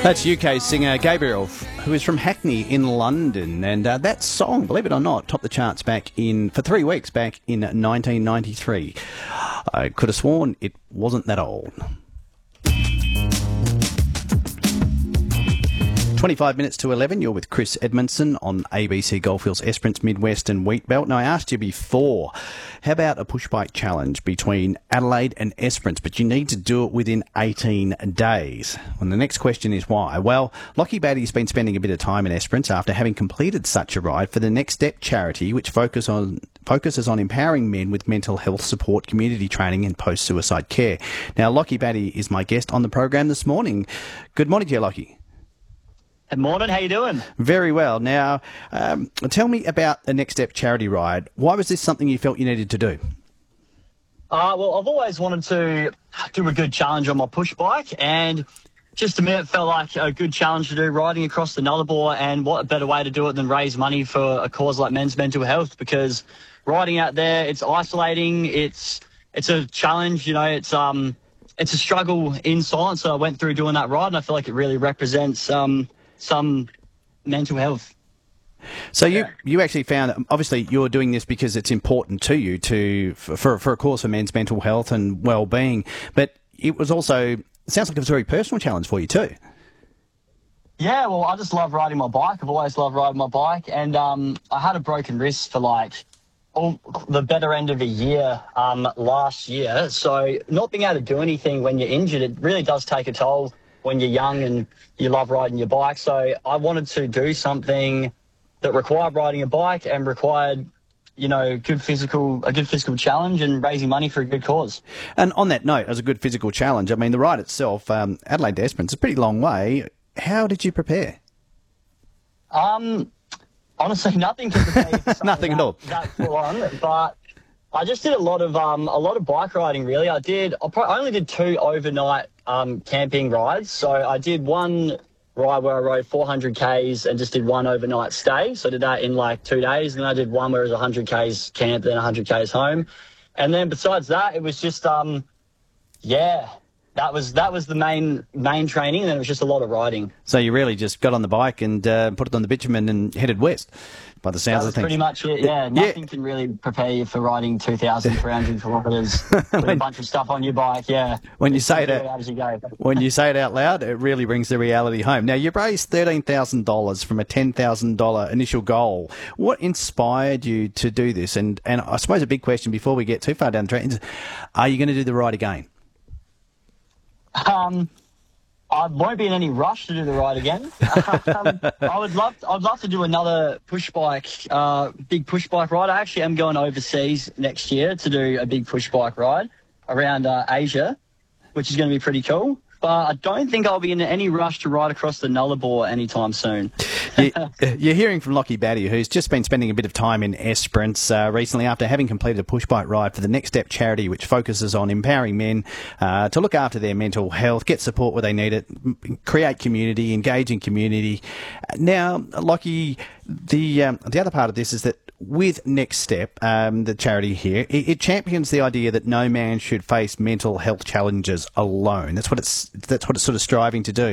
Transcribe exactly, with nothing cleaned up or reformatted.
That's U K singer Gabriel, who is from Hackney in London, and uh, that song, believe it or not, topped the charts back in for three weeks back in nineteen ninety-three. I could have sworn it wasn't that old. twenty-five minutes to eleven, you're with Chris Edmondson on A B C Goldfields Esperance Midwest and Wheatbelt. Now, I asked you before, how about a push bike challenge between Adelaide and Esperance, but you need to do it within eighteen days. And the next question is why? Well, Lockie Batty's been spending a bit of time in Esperance after having completed such a ride for the Next Step charity, which focus on, focuses on empowering men with mental health support, community training and post-suicide care. Now, Lockie Batty is my guest on the program this morning. Good morning to you, Lockie. Good morning, how you doing? Very well. Now, um, tell me about the Next Step charity ride. Why was this something you felt you needed to do? Uh, well, I've always wanted to do a good challenge on my push bike, and just to me it felt like a good challenge to do, riding across the Nullarbor, and what a better way to do it than raise money for a cause like men's mental health, because riding out there, it's isolating, it's it's a challenge, you know, it's um it's a struggle in silence. So I went through doing that ride, and I feel like it really represents um some mental health. So you Yeah. you actually found that obviously you're doing this because it's important to you to for for a cause for men's mental health and well-being, but it was also, it sounds like it was a very personal challenge for you too. Yeah, well, I just love riding my bike. I've always loved riding my bike, and um, I had a broken wrist for like all the better end of a year um, last year. So not being able to do anything when you're injured, it really does take a toll when you're young and you love riding your bike. So I wanted to do something that required riding a bike and required, you know, good physical, a good physical challenge and raising money for a good cause. And on that note, as a good physical challenge, I mean, the ride itself, um, Adelaide to Esperance, is a pretty long way. How did you prepare? Um, honestly, nothing to prepare you for something Nothing at that, all. that full on, but I just did a lot of um, a lot of bike riding. Really, I did. I, probably, I only did two overnight um, camping rides. So I did one ride where I rode four hundred kays and just did one overnight stay. So I did that in like two days. And then I did one where it was one hundred kays camp, then one hundred kays home. And then besides that, it was just um, yeah, that was that was the main main training. And then it was just a lot of riding. So you really just got on the bike and uh, put it on the bitumen and headed west, by the sounds That of was things. pretty much it, yeah. Nothing can really prepare you for riding two thousand three hundred kilometres with a bunch of stuff on your bike, yeah. When you Just say figure that- out as you go. When you say it out loud, it really brings the reality home. Now, you raised thirteen thousand dollars from a ten thousand dollars initial goal. What inspired you to do this? And, and I suppose a big question before we get too far down the track is, are you going to do the ride again? Um, I won't be in any rush to do the ride again. um, I would love, to, I'd love to do another push bike, uh, big push bike ride. I actually am going overseas next year to do a big push bike ride around uh, Asia, which is going to be pretty cool. But I don't think I'll be in any rush to ride across the Nullarbor anytime soon. you, you're hearing from Lockie Batty, who's just been spending a bit of time in Esperance uh, recently after having completed a push bike ride for the Next Step charity, which focuses on empowering men uh, to look after their mental health, get support where they need it, create community, engage in community. Now, Lockie, the um, the other part of this is that with Next Step, um, the charity here, it, it champions the idea that no man should face mental health challenges alone. That's what it's that's what it's sort of striving to do.